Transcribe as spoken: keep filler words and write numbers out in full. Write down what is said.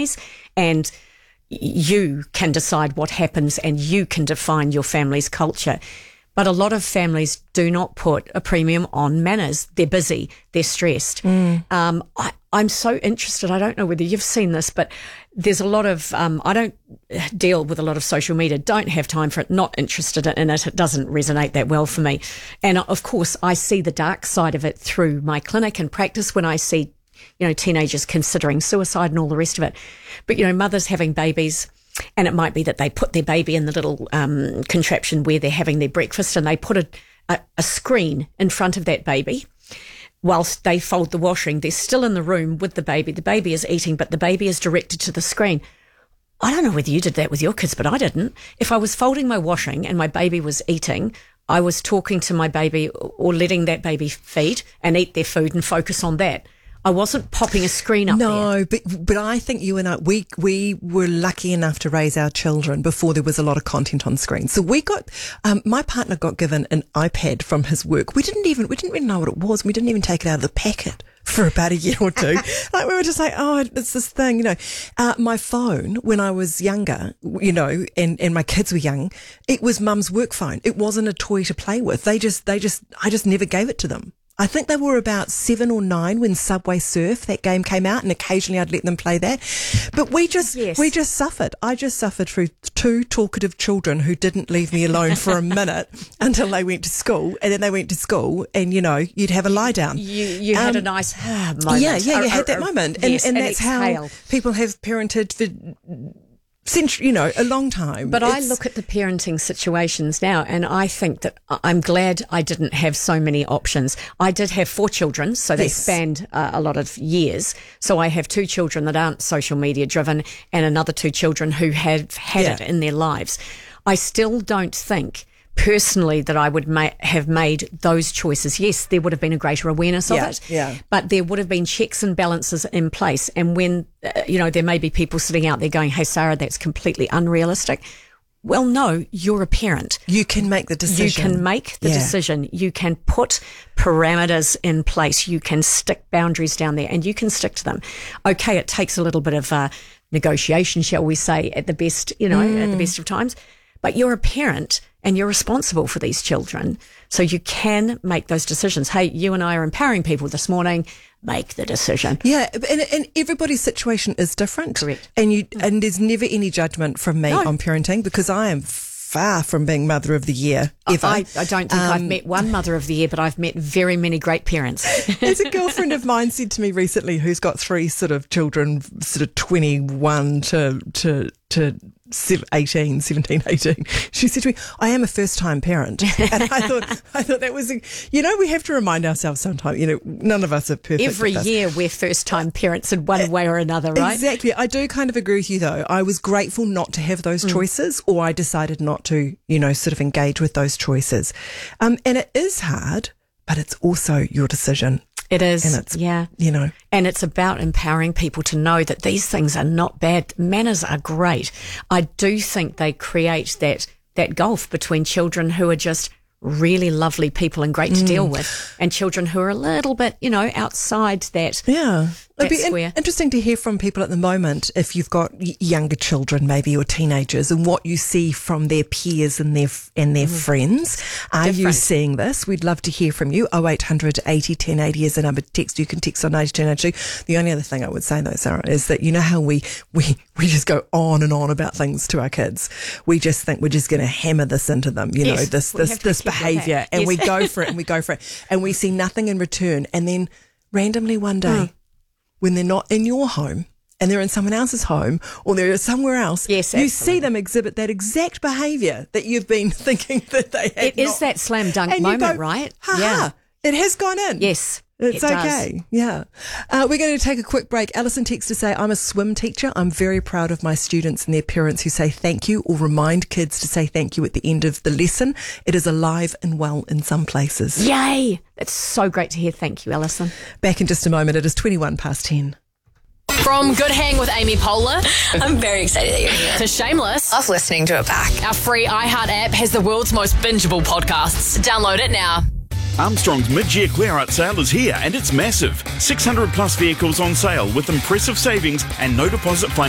families, and you can decide what happens and you can define your family's culture. But a lot of families do not put a premium on manners. They're busy. They're stressed. Mm. Um, I, I'm so interested. I don't know whether you've seen this, but there's a lot of, um, I don't deal with a lot of social media, don't have time for it, not interested in it. It doesn't resonate that well for me. And of course, I see the dark side of it through my clinic and practice when I see, you know, teenagers considering suicide and all the rest of it. But, you know, mothers having babies, and it might be that they put their baby in the little um, contraption where they're having their breakfast, and they put a, a, a screen in front of that baby whilst they fold the washing. They're still in the room with the baby. The baby is eating, but the baby is directed to the screen. I don't know whether you did that with your kids, but I didn't. If I was folding my washing and my baby was eating, I was talking to my baby or letting that baby feed and eat their food and focus on that. I wasn't popping a screen up no, there. No, but but I think you and I, we we were lucky enough to raise our children before there was a lot of content on screen. So we got, um, my partner got given an iPad from his work. We didn't even, we didn't even know what it was. We didn't even take it out of the packet for about a year or two. Like we were just like, oh, it's this thing, you know. Uh, my phone, when I was younger, you know, and, and my kids were young, it was mum's work phone. It wasn't a toy to play with. They just, they just, I just never gave it to them. I think they were about seven or nine when Subway Surf, that game, came out, and occasionally I'd let them play that. But we just, yes. we just suffered. I just suffered through two talkative children who didn't leave me alone for a minute until they went to school, and then they went to school, and you know, you'd have a lie down. You you um, had a nice ah, moment. Yeah, yeah, you or, had or, that or, moment, and, yes, and, and that's exhale. how people have parented for century, you know, a long time. But it's, I look at the parenting situations now, and I think that I'm glad I didn't have so many options. I did have four children, so they yes. spanned uh, a lot of years. So I have two children that aren't social media driven, and another two children who have had yeah. it in their lives. I still don't think personally that I would ma- have made those choices. Yes, there would have been a greater awareness of yeah, it, yeah. but there would have been checks and balances in place. And when, uh, you know, there may be people sitting out there going, hey, Sarah, that's completely unrealistic. Well, no, you're a parent. You can make the decision. You can make the yeah. decision. You can put parameters in place. You can stick boundaries down there, and you can stick to them. Okay, it takes a little bit of uh, negotiation, shall we say, at the best, you know, mm. at the best of times. But you're a parent and you're responsible for these children. So you can make those decisions. Hey, you and I are empowering people this morning. Make the decision. Yeah, and, and everybody's situation is different. Correct. And you and there's never any judgment from me no. on parenting, because I am far from being Mother of the Year ever. I, I don't think um, I've met one Mother of the Year, but I've met very many great parents. As a girlfriend of mine said to me recently, who's got three sort of children, sort of twenty-one to to to eighteen, seventeen, eighteen. She said to me, I am a first time parent. And I thought, I thought that was, a, you know, we have to remind ourselves sometimes, you know, none of us are perfect. Every year we're first time parents in one way or another, right? Exactly. I do kind of agree with you though. I was grateful not to have those mm. choices, or I decided not to, you know, sort of engage with those choices. Um, and it is hard, but it's also your decision. It is, and it's, yeah. You know. And it's about empowering people to know that these things are not bad. Manners are great. I do think they create that that gulf between children who are just really lovely people and great to mm. deal with, and children who are a little bit, you know, outside that. Yeah. It'd be square. in- interesting to hear from people at the moment, if you've got y- younger children maybe, or teenagers, and what you see from their peers and their f- and their mm. friends. Are Different. you seeing this? We'd love to hear from you. oh eight hundred eighty ten eighty is the number to text. You can text on ninety two ninety-two. The only other thing I would say though, Sarah, is that you know how we, we, we just go on and on about things to our kids. We just think we're just going to hammer this into them, you yes, know, this, this, this behaviour, and yes. we go for it and we go for it, and we see nothing in return. And then randomly one day, mm. when they're not in your home and they're in someone else's home, or they're somewhere else, yes, you see them exhibit that exact behaviour that you've been thinking that they had. It not. is that slam dunk and moment, go, right? Ha, yeah. ha, it has gone in. Yes. It's it okay. Does. Yeah. Uh, we're going to take a quick break. Alison texts to say, I'm a swim teacher. I'm very proud of my students and their parents who say thank you, or remind kids to say thank you at the end of the lesson. It is alive and well in some places. Yay. That's so great to hear. Thank you, Alison. Back in just a moment. It is twenty-one past ten. From Good Hang with Amy Poehler I'm very excited that you're here. to Shameless, Love listening to it back. our free iHeart app has the world's most bingeable podcasts. Download it now. Armstrong's mid-year clear-out sale is here, and it's massive. six hundred plus vehicles on sale with impressive savings and no deposit finance.